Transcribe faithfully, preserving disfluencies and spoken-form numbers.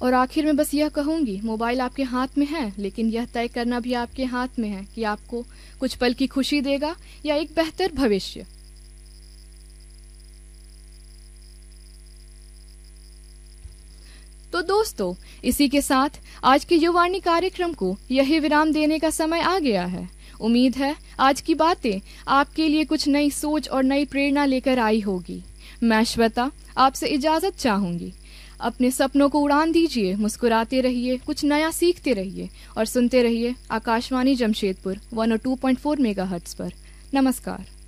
और आखिर में बस यह कहूंगी, मोबाइल आपके हाथ में है, लेकिन यह तय करना भी आपके हाथ में है कि आपको कुछ पल की खुशी देगा या एक बेहतर भविष्य। तो दोस्तों, इसी के साथ आज के युवावाणी कार्यक्रम को यही विराम देने का समय आ गया है। उम्मीद है आज की बातें आपके लिए कुछ नई सोच और नई प्रेरणा लेकर आई होगी। मैं श्वेता आपसे इजाजत चाहूंगी। अपने सपनों को उड़ान दीजिए, मुस्कुराते रहिए, कुछ नया सीखते रहिए और सुनते रहिए Akashvani Jamshedpur one O two point four megahertz पर। नमस्कार।